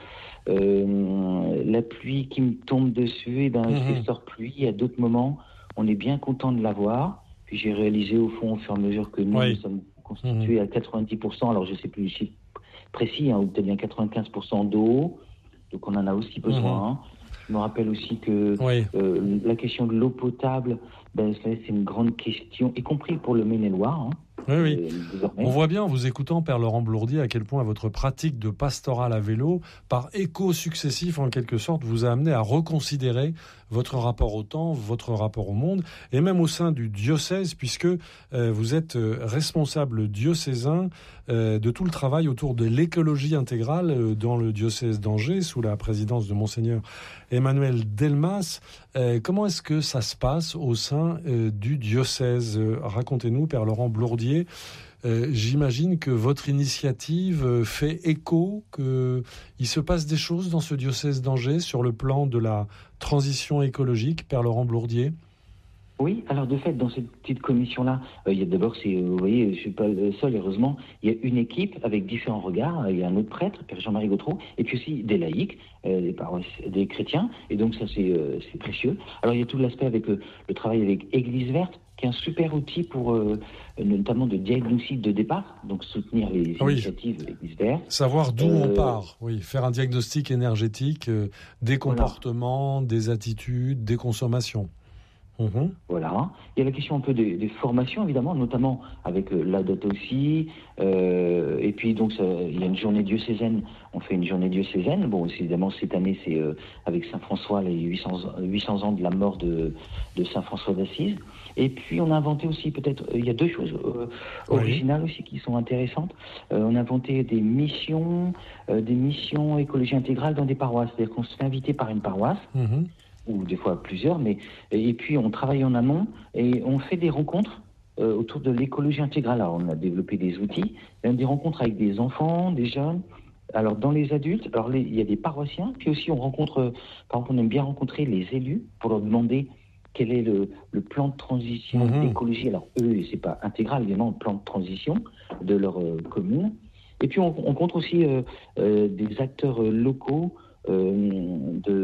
H: Euh, la pluie qui me tombe dessus, et ben,
D: Mmh.
H: c'est sort pluie. À d'autres moments, on est bien content de l'avoir. Puis j'ai réalisé au fond, au fur et à mesure que nous,
D: Oui.
H: nous sommes constitués à quatre-vingt-dix pour cent, alors je ne sais plus le chiffre précis, hein, ou peut-être bien quatre-vingt-quinze pour cent d'eau, donc on en a aussi besoin.
D: Mmh.
H: Je me rappelle aussi que
D: Oui.
H: euh, la question de l'eau potable, ben, c'est une grande question, y compris pour le Maine-et-Loire. Hein,
D: Oui, oui.
H: euh, désormais.
D: On voit bien en vous écoutant, Père Laurent Blourdier, à quel point votre pratique de pastoral à vélo, par écho successif en quelque sorte, vous a amené à reconsidérer votre rapport au temps, votre rapport au monde, et même au sein du diocèse, puisque euh, vous êtes euh, responsable diocésain euh, de tout le travail autour de l'écologie intégrale euh, dans le diocèse d'Angers, sous la présidence de Monseigneur Emmanuel Delmas. Euh, comment est-ce que ça se passe au sein euh, du diocèse ? Euh, Racontez-nous, Père Laurent Blourdier. Euh, j'imagine que votre initiative euh, fait écho, qu'il se passe des choses dans ce diocèse d'Angers sur le plan de la transition écologique, Père Laurent Blourdier.
H: Oui, alors de fait, dans cette petite commission-là, euh, il y a d'abord, c'est, euh, vous voyez, je suis pas le seul, heureusement, il y a une équipe avec différents regards. Il y a un autre prêtre, Père Jean-Marie Gautreau, et puis aussi des laïcs, euh, des, paroiss- des chrétiens, et donc ça c'est, euh, c'est précieux. Alors il y a tout l'aspect avec euh, le travail avec Église Verte, qui est un super outil pour euh, notamment de diagnostic de départ, donc soutenir les
D: Oui.
H: initiatives Église Verte.
D: Savoir d'où
H: Euh,
D: on part, oui, faire un diagnostic énergétique euh, des comportements, des attitudes, des consommations. Mhm.
H: Voilà. Il y a la question un peu des, des formations, évidemment, notamment avec euh, l'A D O T aussi. Euh, et puis, donc, ça, il y a une journée diocésaine. On fait une journée diocésaine. Bon, évidemment, cette année, c'est euh, avec Saint-François, les huit cents, huit cents ans de la mort de, de Saint-François d'Assise. Et puis, on a inventé aussi, peut-être, euh, il y a deux choses euh,
D: Oui.
H: originales aussi qui sont intéressantes. Euh, on a inventé des missions, euh, des missions écologie intégrale dans des paroisses. C'est-à-dire qu'on se fait inviter par une paroisse,
D: Mhm.
H: ou des fois plusieurs, mais et puis on travaille en amont et on fait des rencontres euh, autour de l'écologie intégrale. Alors, on a développé des outils, des rencontres avec des enfants, des jeunes. Alors dans les adultes, alors les- il y a des paroissiens, puis aussi on rencontre, euh, par exemple, on aime bien rencontrer les élus pour leur demander quel est le, le plan de transition
D: Mhm.
H: d'écologie. Alors eux, c'est pas intégral, évidemment, le plan de transition de leur euh, commune. Et puis on, on rencontre aussi euh, euh, des acteurs euh, locaux euh,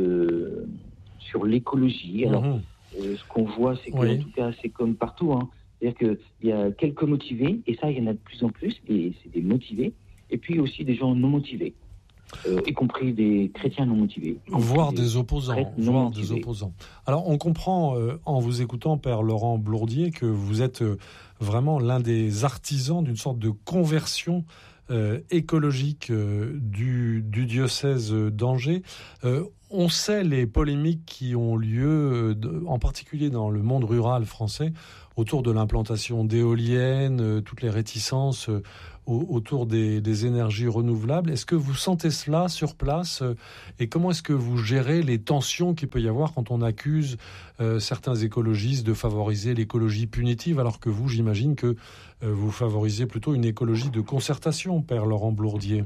H: de sur l'écologie. Alors,
D: Mhm.
H: euh, ce qu'on voit, c'est que,
D: Oui.
H: en tout cas, c'est comme partout. Hein. C'est-à-dire qu'il y a quelques motivés, et ça, il y en a de plus en plus, et c'est des motivés, et puis aussi des gens non motivés, euh, y compris des chrétiens non motivés. y compris
D: Voire des opposants,
H: prêtres non
D: voire des
H: motivés.
D: opposants. Alors, on comprend, euh, en vous écoutant, Père Laurent Blourdier, que vous êtes euh, vraiment l'un des artisans d'une sorte de conversion euh, écologique euh, du, du diocèse d'Angers. Euh, on sait les polémiques qui ont lieu, euh, de- en particulier dans le monde rural français, autour de l'implantation d'éoliennes, euh, toutes les réticences euh, au- autour des, des énergies renouvelables. Est-ce que vous sentez cela sur place euh, et comment est-ce que vous gérez les tensions qu'il peut y avoir quand on accuse euh, certains écologistes de favoriser l'écologie punitive, alors que vous, j'imagine que euh, vous favorisez plutôt une écologie de concertation, Père Laurent Blourdier.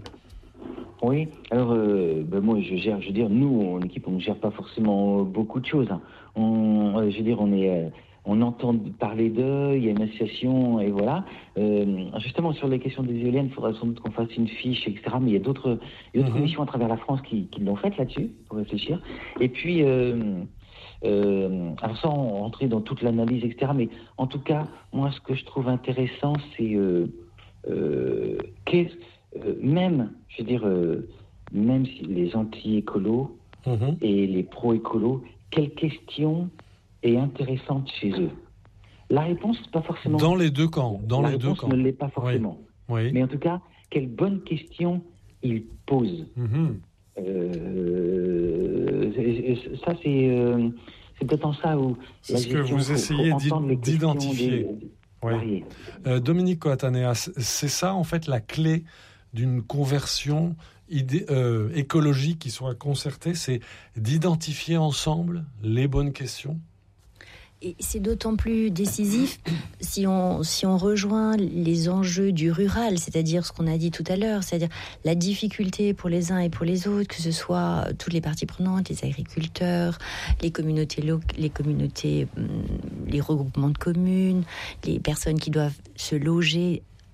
H: Oui, alors euh, ben moi je gère, je veux dire, nous en équipe on ne gère pas forcément beaucoup de choses. Hein. On, euh, je veux dire, on est, euh, on entend parler d'eux, il y a une association et voilà. Euh, justement sur les questions des éoliennes, il faudra sans doute qu'on fasse une fiche, et cetera. Mais il y a d'autres, il y a d'autres
D: Mhm.
H: commissions à travers la France qui, qui l'ont faite là-dessus pour réfléchir. Et puis, euh, euh, alors sans rentrer dans toute l'analyse, et cetera. Mais en tout cas, moi ce que je trouve intéressant, c'est euh, euh, qu'est-ce Euh, même, je veux dire, euh, même si les anti-écolos
D: Mhm.
H: et les pro-écolos, quelle question est intéressante chez eux? La réponse, pas forcément.
D: Dans les deux camps, dans
H: la
D: les deux
H: réponse
D: camps.
H: ne l'est pas forcément.
D: Oui.
H: Mais en tout cas, quelle bonne question ils posent.
D: Mhm.
H: Euh, et- et ça, c'est, euh, c'est peut-être en ça où
D: C'est
H: la
D: ce que
H: gestion,
D: vous
H: faut-
D: essayez
H: faut entendre les questions
D: d'identifier.
H: des-
D: Oui.
H: variées.
D: Euh, Dominique Coataneas, c'est ça en fait la clé d'une conversion idé- euh, écologique qui soit concertée, c'est d'identifier ensemble les bonnes questions.
G: Et c'est d'autant plus décisif si on, si on rejoint les enjeux du rural, c'est-à-dire ce qu'on a dit tout à l'heure, c'est-à-dire la difficulté pour les uns et pour les autres, que ce soit toutes les parties prenantes, les agriculteurs, les communautés, lo- les, communautés hum, les regroupements de communes, les personnes qui doivent se loger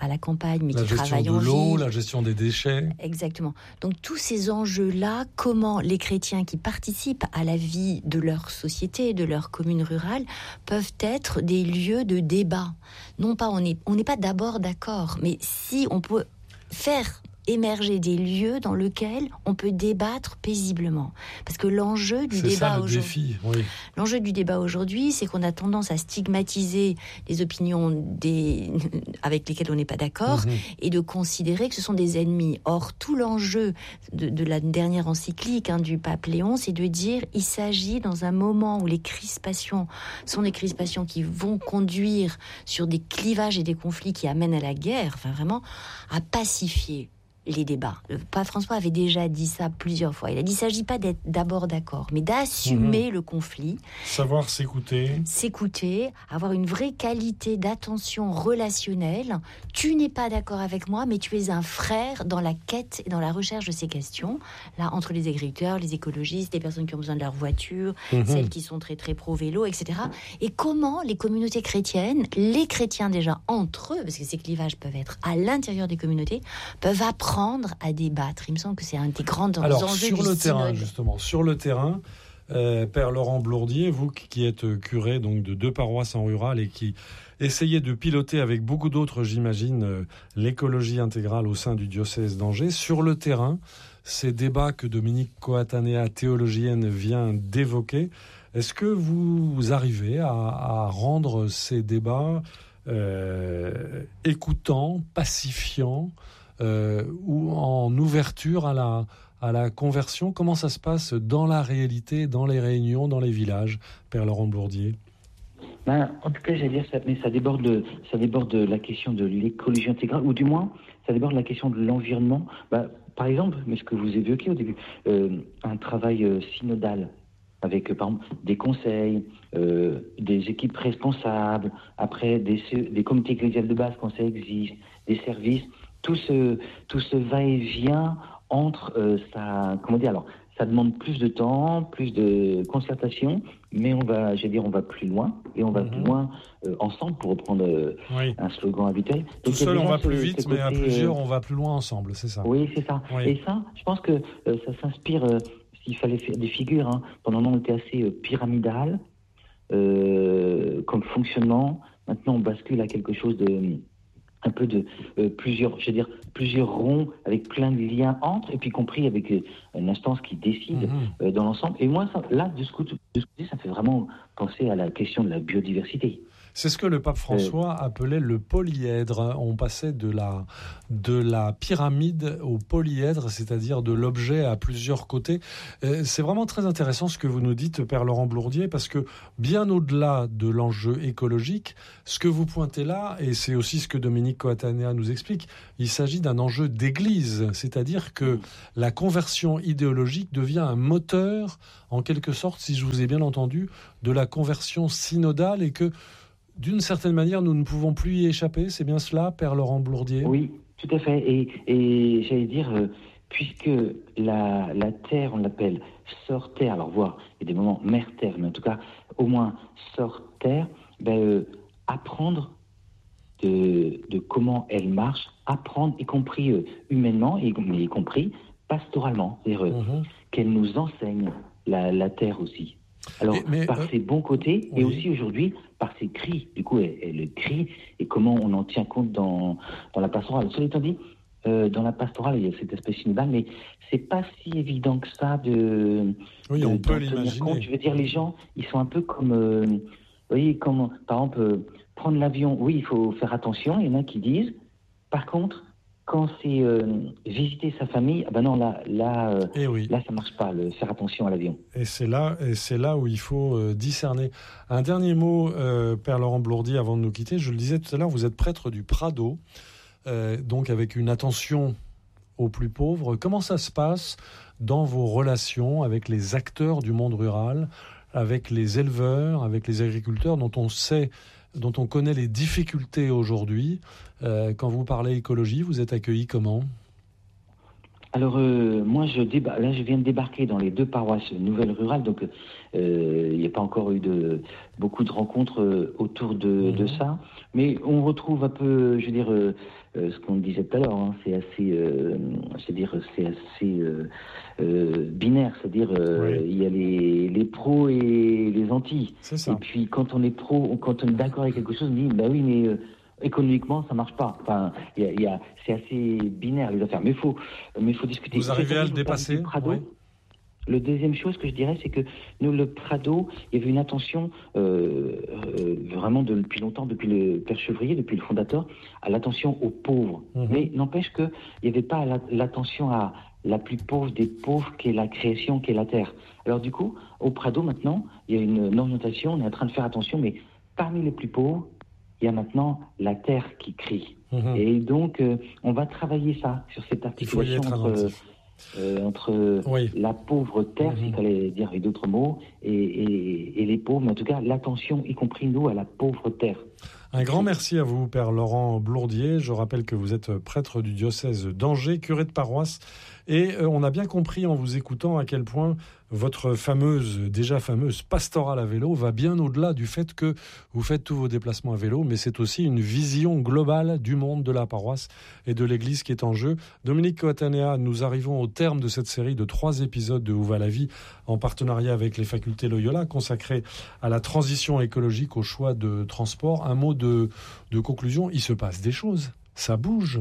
G: à la campagne, mais
D: la
G: qui travaillent en ville.
D: La gestion de l'eau, la gestion des déchets.
G: Exactement. Donc tous ces enjeux-là, comment les chrétiens qui participent à la vie de leur société, de leur commune rurale, peuvent être des lieux de débat. Non pas, on n'est on n'est pas d'abord d'accord, mais si on peut faire émerger des lieux dans lesquels on peut débattre paisiblement. Parce que l'enjeu du
D: c'est
G: débat
D: ça, le
G: aujourd'hui,
D: défi, oui.
G: l'enjeu du débat aujourd'hui, c'est qu'on a tendance à stigmatiser les opinions des... avec lesquelles on n'est pas d'accord, mmh. et de considérer que ce sont des ennemis. Or, tout l'enjeu de, de la dernière encyclique hein, du pape Léon, c'est de dire il s'agit dans un moment où les crispations sont des crispations qui vont conduire sur des clivages et des conflits qui amènent à la guerre, enfin vraiment à pacifier les débats. Le pape François avait déjà dit ça plusieurs fois. Il a dit, il ne s'agit pas d'être d'abord d'accord, mais d'assumer mmh. le conflit.
D: Savoir s'écouter.
G: S'écouter, avoir une vraie qualité d'attention relationnelle. Tu n'es pas d'accord avec moi, mais tu es un frère dans la quête et dans la recherche de ces questions. Là, entre les agriculteurs, les écologistes, les personnes qui ont besoin de leur voiture, mmh. celles qui sont très très pro-vélo, et cetera. Et comment les communautés chrétiennes, les chrétiens déjà entre eux, parce que ces clivages peuvent être à l'intérieur des communautés, peuvent apprendre à débattre. Il me semble que c'est un des grands
D: Alors,
G: enjeux
D: sur
G: du
D: le
G: synode.
D: terrain, justement, sur le terrain, euh, Père Laurent Blourdier, vous qui êtes curé donc de deux paroisses en rural et qui essayez de piloter avec beaucoup d'autres, j'imagine, euh, l'écologie intégrale au sein du diocèse d'Angers, sur le terrain, ces débats que Dominique Coatanea, théologienne, vient d'évoquer, est-ce que vous arrivez à, à rendre ces débats euh, écoutants, pacifiants, Euh, ou en ouverture à la, à la conversion? Comment ça se passe dans la réalité, dans les réunions, dans les villages, Père Laurent Blourdier?
H: Ben, en tout cas, j'allais dire, ça, mais ça déborde, ça déborde la question de l'écologie intégrale, ou du moins, ça déborde la question de l'environnement. Ben, par exemple, mais ce que vous évoquiez au début, euh, un travail euh, synodal, avec euh, par exemple des conseils, euh, des équipes responsables, après des, des comités ecclésiales de base quand ça existe, des services. Tout ce, tout ce va-et-vient entre euh, ça, comment dire, alors, ça demande plus de temps, plus de concertation, mais on va, je vais dire, on va plus loin, et on va mmh. plus loin euh, ensemble, pour reprendre euh, oui. un slogan habituel.
D: Tout
H: Donc,
D: seul, on va
H: ce,
D: plus vite, mais
H: côté,
D: à plusieurs, on va plus loin ensemble, c'est ça?
H: Oui, c'est ça. Oui. Et ça, je pense que euh, ça s'inspire, euh, s'il fallait faire des figures, hein, pendant un moment, on était assez euh, pyramidal, euh, comme fonctionnement. Maintenant, on bascule à quelque chose de... un peu de euh, plusieurs, je veux dire, plusieurs ronds avec plein de liens entre, et puis compris avec euh, une instance qui décide mmh. euh, dans l'ensemble. Et moi, ça, là, de ce côté, ça me fait vraiment penser à la question de la biodiversité.
D: C'est ce que le pape François euh, appelait le polyèdre. On passait de la, de la pyramide au polyèdre, c'est-à-dire de l'objet à plusieurs côtés. Euh, c'est vraiment très intéressant ce que vous nous dites, Père Laurent Blourdier, parce que bien au-delà de l'enjeu écologique, ce que vous pointez là, et c'est aussi ce que Dominique Coatanea nous explique, il s'agit d'un enjeu d'église, c'est-à-dire que la conversion idéologique devient un moteur, en quelque sorte, si je vous ai bien entendu, de la conversion synodale, et que d'une certaine manière, nous ne pouvons plus y échapper. C'est bien cela, Père Laurent Blourdier?
H: Oui, tout à fait. Et, et j'allais dire, euh, puisque la, la terre, on l'appelle sœur-terre, alors voir, il y a des moments mère-terre, mais en tout cas, au moins sœur-terre, ben, euh, apprendre de, de comment elle marche, apprendre, y compris euh, humainement, y, y compris pastoralement, c'est-à-dire euh, mmh. qu'elle nous enseigne la, la terre aussi. Alors, et, mais, par euh, ses bons côtés, oui. et aussi aujourd'hui, par ses cris. Du coup, elle, elle crie, et comment on en tient compte dans, dans la pastorale. Cela étant dit, euh, dans la pastorale, il y a cet aspect synodal, mais c'est pas si évident que ça de...
D: Oui,
H: de,
D: on peut l'imaginer.
H: Compte. Je veux dire, les gens, ils sont un peu comme... Euh, vous voyez, comme, par exemple, euh, prendre l'avion, oui, il faut faire attention. Il y en a qui disent, par contre... Quand c'est euh, visiter sa famille, ah ben non, là, là, euh, oui. là, ça marche pas. Le, faire attention à l'avion.
D: Et c'est là, et c'est là où il faut euh, discerner. Un dernier mot, euh, Père Laurent Blourdier, avant de nous quitter. Je le disais tout à l'heure, vous êtes prêtre du Prado, euh, donc avec une attention aux plus pauvres. Comment ça se passe dans vos relations avec les acteurs du monde rural, avec les éleveurs, avec les agriculteurs, dont on sait, dont on connaît les difficultés aujourd'hui? Euh, quand vous parlez écologie, vous êtes accueilli comment?
H: Alors, euh, moi, je déba- là, je viens de débarquer dans les deux paroisses nouvelles rurales, donc euh, il n'y a pas encore eu de, beaucoup de rencontres euh, autour de, mmh. de ça. Mais on retrouve un peu, je veux dire, euh, euh, ce qu'on disait tout à l'heure, hein, c'est assez, euh, c'est-à-dire, c'est assez euh, euh, binaire, c'est-à-dire, euh, oui. il y a les, les pros et les anti.
D: C'est ça.
H: Et puis, quand on est pro, quand on est d'accord avec quelque chose, on dit, bah oui, mais... Euh, économiquement, ça marche pas. Enfin, y a, y a, c'est assez binaire les affaires. Mais il faut, mais faut discuter.
D: Vous arrivez à le dépasser.
H: Oui. Le deuxième chose que je dirais, c'est que nous, le Prado, il y avait une attention euh, euh, vraiment de, depuis longtemps, depuis le Père Chevrier, depuis le fondateur, à l'attention aux pauvres. Mmh. Mais n'empêche qu'il n'y avait pas la, l'attention à la plus pauvre des pauvres, qui est la création, qui est la terre. Alors du coup, au Prado, maintenant, il y a une, une orientation, on est en train de faire attention, mais parmi les plus pauvres, il y a maintenant la terre qui crie. Mmh. Et donc, euh, on va travailler ça, sur cette articulation entre, euh, entre oui. la pauvre terre, mmh. s'il fallait dire avec d'autres mots, et, et, et les pauvres, mais en tout cas, l'attention, y compris nous, à la pauvre terre.
D: Un grand merci à vous, Père Laurent Blourdier. Je rappelle que vous êtes prêtre du diocèse d'Angers, curé de paroisse. Et on a bien compris en vous écoutant à quel point votre fameuse, déjà fameuse pastorale à vélo va bien au-delà du fait que vous faites tous vos déplacements à vélo, mais c'est aussi une vision globale du monde de la paroisse et de l'Église qui est en jeu. Dominique Coatanea, nous arrivons au terme de cette série de trois épisodes de Où va la vie, en partenariat avec les facultés Loyola, consacrés à la transition écologique, au choix de transport. Un mot de, de conclusion, il se passe des choses, ça bouge.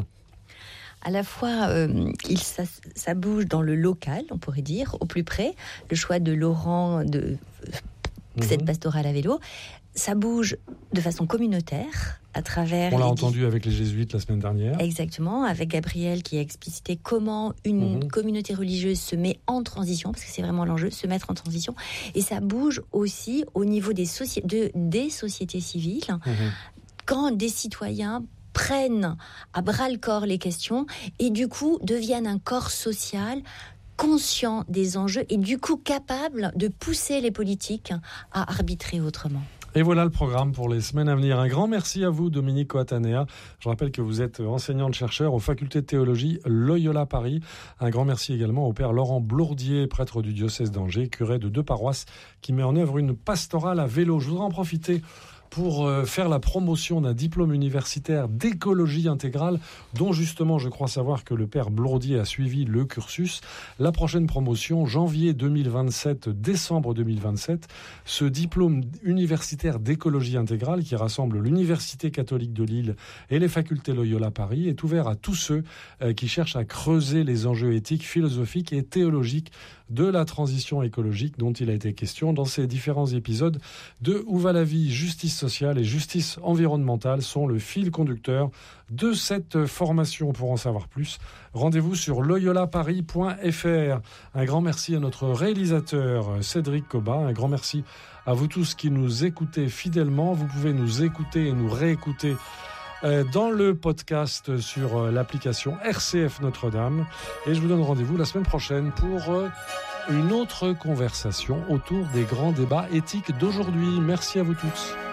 G: À la fois, euh, il, ça, ça bouge dans le local, on pourrait dire, au plus près. Le choix de Laurent, de euh, mmh. cette pastorale à vélo, ça bouge de façon communautaire, à travers...
D: On l'a entendu avec les jésuites la semaine dernière.
G: Exactement, avec Gabriel qui a explicité comment une mmh. communauté religieuse se met en transition, parce que c'est vraiment l'enjeu, se mettre en transition. Et ça bouge aussi au niveau des, soci- de, des sociétés civiles, mmh. quand des citoyens prennent à bras-le-corps les questions et du coup deviennent un corps social conscient des enjeux et du coup capable de pousser les politiques à arbitrer autrement.
D: Et voilà le programme pour les semaines à venir. Un grand merci à vous, Dominique Coatanea. Je rappelle que vous êtes enseignante-chercheur aux facultés de théologie Loyola Paris. Un grand merci également au Père Laurent Blourdier, prêtre du diocèse d'Angers, curé de deux paroisses, qui met en œuvre une pastorale à vélo. Je voudrais en profiter pour faire la promotion d'un diplôme universitaire d'écologie intégrale, dont justement je crois savoir que le Père Blourdier a suivi le cursus. La prochaine promotion, janvier deux mille vingt-sept, décembre deux mille vingt-sept, ce diplôme universitaire d'écologie intégrale qui rassemble l'Université catholique de Lille et les facultés Loyola Paris est ouvert à tous ceux qui cherchent à creuser les enjeux éthiques, philosophiques et théologiques de la transition écologique dont il a été question dans ces différents épisodes de Où va la vie, justice sociale et justice environnementale sont le fil conducteur de cette formation. Pour en savoir plus, rendez-vous sur loyola paris point f r. Un grand merci à notre réalisateur Cédric Coba, un grand merci à vous tous qui nous écoutez fidèlement. Vous pouvez nous écouter et nous réécouter dans le podcast sur l'application R C F Notre-Dame. Et je vous donne rendez-vous la semaine prochaine pour une autre conversation autour des grands débats éthiques d'aujourd'hui. Merci à vous tous.